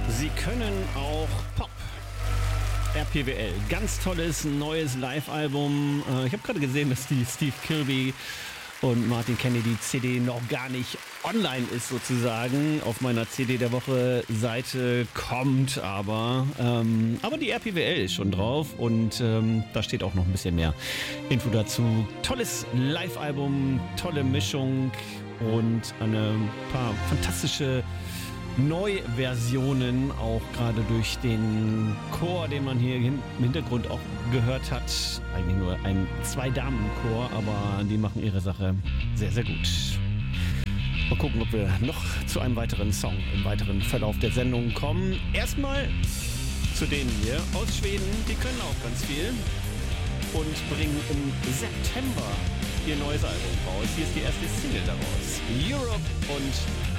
Sie können auch Pop. RPWL, ganz tolles neues Live-Album. Ich habe gerade gesehen, dass die Steve Kilbey und Martin Kennedy CD noch gar nicht online ist sozusagen. Auf meiner CD der Woche Seite kommt aber die RPWL ist schon drauf und da steht auch noch ein bisschen mehr Info dazu. Tolles Live-Album, tolle Mischung und ein paar fantastische Neuversionen, auch gerade durch den Chor, den man hier im Hintergrund auch gehört hat. Eigentlich nur ein Zwei-Damen-Chor, aber die machen ihre Sache sehr, sehr gut. Mal gucken, ob wir noch zu einem weiteren Song im weiteren Verlauf der Sendung kommen. Erstmal zu denen hier aus Schweden, die können auch ganz viel und bringen im September ihr neues Album raus. Hier ist die erste Single daraus. Europe und